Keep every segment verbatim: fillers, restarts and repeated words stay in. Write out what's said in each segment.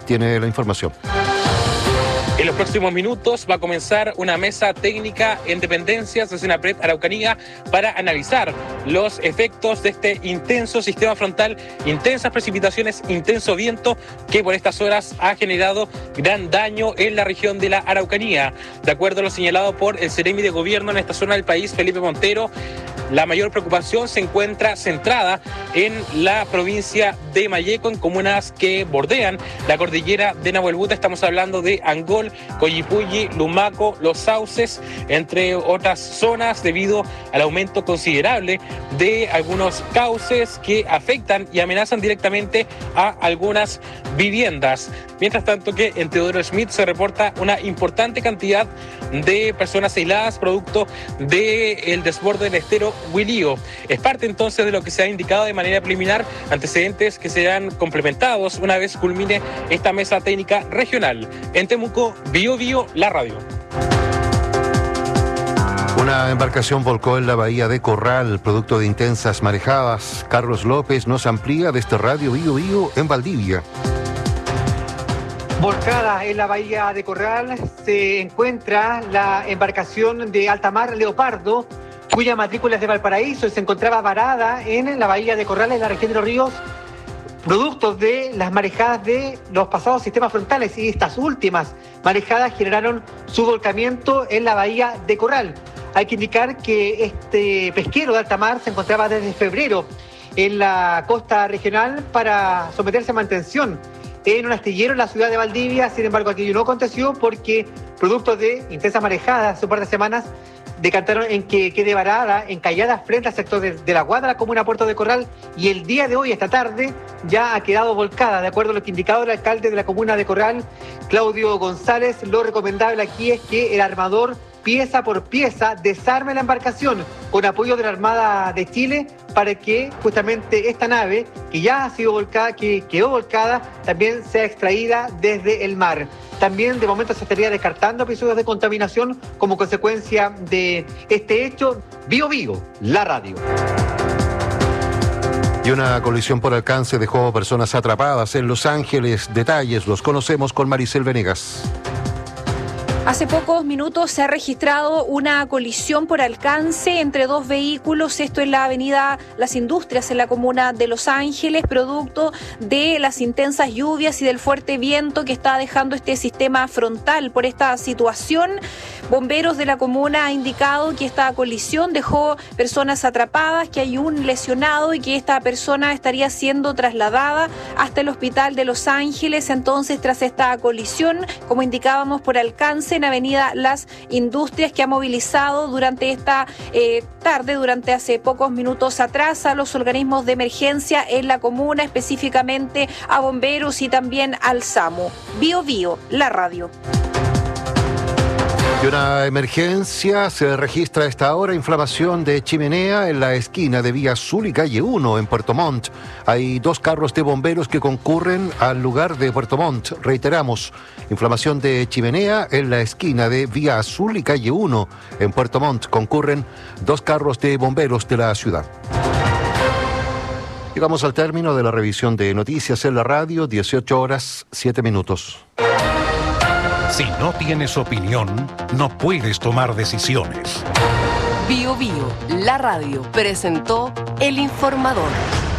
tiene la información. En los próximos minutos va a comenzar una mesa técnica en dependencias de Senapred Araucanía para analizar los efectos de este intenso sistema frontal, intensas precipitaciones, intenso viento que por estas horas ha generado gran daño en la región de la Araucanía. De acuerdo a lo señalado por el Seremi de Gobierno en esta zona del país, Felipe Montero, la mayor preocupación se encuentra centrada en la provincia de Malleco, en comunas que bordean la cordillera de Nahuelbuta. Estamos hablando de Angol, Collipulli, Lumaco, Los Sauces, entre otras zonas, debido al aumento considerable de algunos cauces que afectan y amenazan directamente a algunas viviendas. Mientras tanto que en Teodoro Schmidt se reporta una importante cantidad de personas aisladas producto del desborde del estero Huilío. Es parte entonces de lo que se ha indicado de manera preliminar, antecedentes que serán complementados una vez culmine esta mesa técnica regional. En Temuco, Bio Bio, la radio. Una embarcación volcó en la bahía de Corral, producto de intensas marejadas. Carlos López nos amplía desde Radio Bio Bio en Valdivia. Volcada en la bahía de Corral se encuentra la embarcación de alta mar Leopardo, cuya matrícula es de Valparaíso y se encontraba varada en la bahía de Corral, en la región de Los Ríos, producto de las marejadas de los pasados sistemas frontales, y estas últimas marejadas generaron su volcamiento en la bahía de Corral. Hay que indicar que este pesquero de alta mar se encontraba desde febrero en la costa regional para someterse a mantención en un astillero en la ciudad de Valdivia. Sin embargo, aquello no aconteció porque, producto de intensas marejadas hace un par de semanas, decantaron en que quede varada, encallada frente al sector de, de la Guada, la comuna Puerto de Corral, y el día de hoy, esta tarde, ya ha quedado volcada. De acuerdo a lo que indicaba el alcalde de la comuna de Corral, Claudio González, lo recomendable aquí es que el armador, pieza por pieza, desarme la embarcación con apoyo de la Armada de Chile para que justamente esta nave, que ya ha sido volcada, que quedó volcada, también sea extraída desde el mar. También de momento se estaría descartando episodios de contaminación como consecuencia de este hecho. Bio Bio, la radio. Y una colisión por alcance dejó personas atrapadas en Los Ángeles. Detalles los conocemos con Maricel Venegas. Hace pocos minutos se ha registrado una colisión por alcance entre dos vehículos, esto en la avenida Las Industrias, en la comuna de Los Ángeles, producto de las intensas lluvias y del fuerte viento que está dejando este sistema frontal. Por esta situación, bomberos de la comuna han indicado que esta colisión dejó personas atrapadas, que hay un lesionado y que esta persona estaría siendo trasladada hasta el hospital de Los Ángeles. Entonces, tras esta colisión, como indicábamos, por alcance, en avenida Las Industrias, que ha movilizado durante esta eh, tarde, durante hace pocos minutos atrás, a los organismos de emergencia en la comuna, específicamente a bomberos y también al SAMU. Bio Bio, la radio. Y una emergencia se registra a esta hora, inflamación de chimenea en la esquina de Vía Azul y Calle uno en Puerto Montt. Hay dos carros de bomberos que concurren al lugar de Puerto Montt. Reiteramos, inflamación de chimenea en la esquina de Vía Azul y Calle uno en Puerto Montt. Concurren dos carros de bomberos de la ciudad. Llegamos al término de la revisión de noticias en la radio, dieciocho horas, siete minutos. Si no tienes opinión, no puedes tomar decisiones. Bio Bio, la radio, presentó El Informador.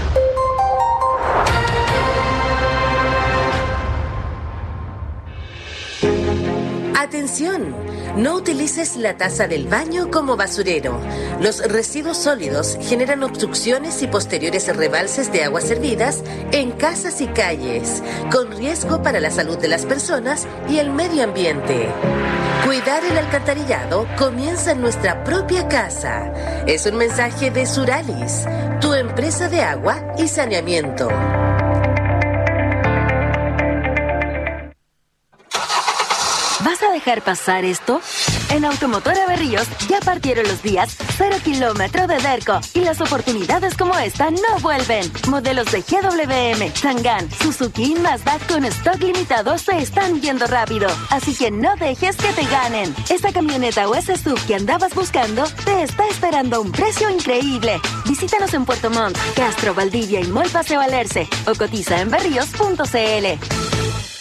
Atención, no utilices la taza del baño como basurero. Los residuos sólidos generan obstrucciones y posteriores rebalses de aguas servidas en casas y calles, con riesgo para la salud de las personas y el medio ambiente. Cuidar el alcantarillado comienza en nuestra propia casa. Es un mensaje de Suralis, tu empresa de agua y saneamiento. ¿Vas a dejar pasar esto? En Automotora Berríos ya partieron los días cero kilómetro de Derco y las oportunidades como esta no vuelven. Modelos de G W M, Chang'an, Suzuki y Mazda con stock limitado se están yendo rápido. Así que no dejes que te ganen. Esa camioneta o ese sub que andabas buscando te está esperando a un precio increíble. Visítanos en Puerto Montt, Castro, Valdivia y Mall Paseo Alerce o cotiza en berríos punto c l.